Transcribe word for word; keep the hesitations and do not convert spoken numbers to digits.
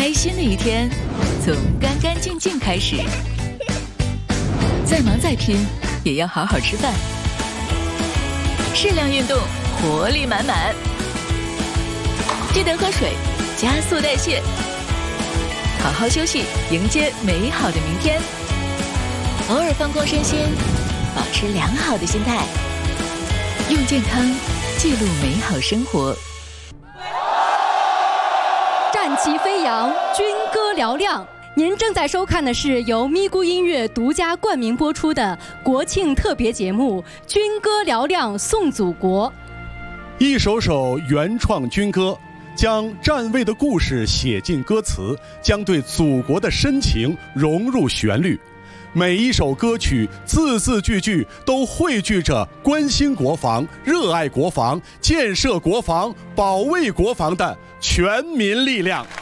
开心的一天从干干净净开始。再忙再拼，也要好好吃饭。适量运动，活力满满。记得喝水，加速代谢。好好休息，迎接美好的明天。偶尔放空身心，保持良好的心态，用健康记录美好生活。 战旗飞扬，军歌嘹亮。您正在收看的是由咪咕音乐独家冠名播出的国庆特别节目《军歌嘹亮颂祖国》。 一首首原创军歌，将战卫的故事写进歌词，将对祖国的深情融入旋律。每一首歌曲字字句句都汇聚着关心国防、热爱国防、建设国防、保卫国防的全民力量。